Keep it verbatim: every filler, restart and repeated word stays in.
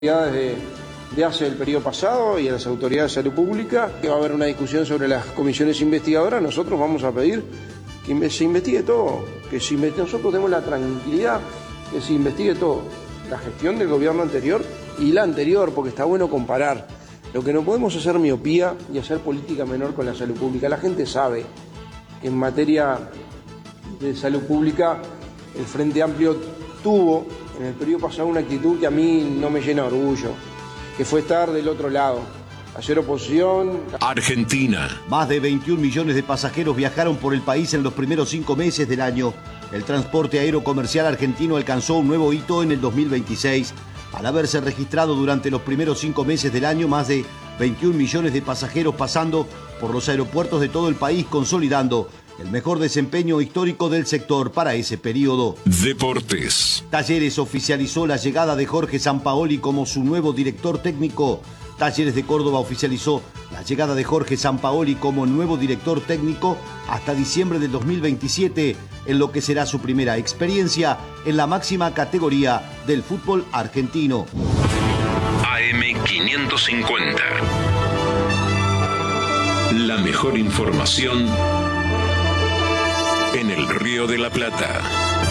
De, de hace el periodo pasado y a las autoridades de salud pública, que va a haber una discusión sobre las comisiones investigadoras. Nosotros vamos a pedir que se investigue todo, que si nosotros tenemos la tranquilidad que se investigue todo, la gestión del gobierno anterior y la anterior, porque está bueno comparar. Lo que no podemos hacer miopía y hacer política menor con la salud pública. La gente sabe que en materia de salud pública el Frente Amplio tuvo en el periodo pasado una actitud que a mí no me llena de orgullo, que fue estar del otro lado, hacer oposición. Argentina. Más de veintiún millones de pasajeros viajaron por el país en los primeros cinco meses del año. El transporte aéreo comercial argentino alcanzó un nuevo hito en el dos mil veintiséis, al haberse registrado durante los primeros cinco meses del año más de veintiún millones de pasajeros pasando por los aeropuertos de todo el país, consolidando el mejor desempeño histórico del sector para ese periodo. Deportes. Talleres oficializó la llegada de Jorge Sampaoli como su nuevo director técnico. Talleres de Córdoba oficializó la llegada de Jorge Sampaoli como nuevo director técnico hasta diciembre del dos mil veintisiete, en lo que será su primera experiencia en la máxima categoría del fútbol argentino. A M quinientos cincuenta. La mejor información en el Río de la Plata.